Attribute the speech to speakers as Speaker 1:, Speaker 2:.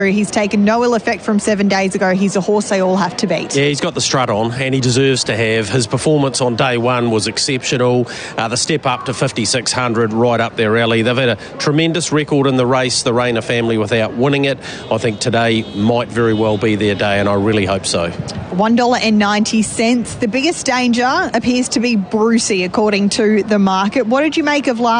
Speaker 1: He's taken no ill effect from 7 days ago. He's a horse they all have to beat.
Speaker 2: Yeah, he's got the strut on, and he deserves to have. His performance on day one was exceptional. The step up to 5,600, right up their alley. They've had a tremendous record in the race, the Rayner family, without winning it. I think today might very well be their day, and I really hope so.
Speaker 1: $1.90. The biggest danger appears to be Brucey, according to the market. What did you make of last